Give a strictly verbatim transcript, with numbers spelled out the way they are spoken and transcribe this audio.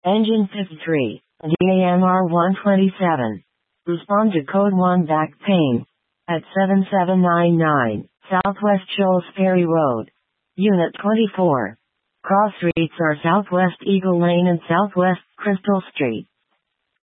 Engine fifty-three, D A M R one twenty-seven. Respond to code one back pain. At seven seven nine nine, Southwest Shoals Ferry Road. Unit twenty-four. Cross streets are Southwest Eagle Lane and Southwest Crystal Street.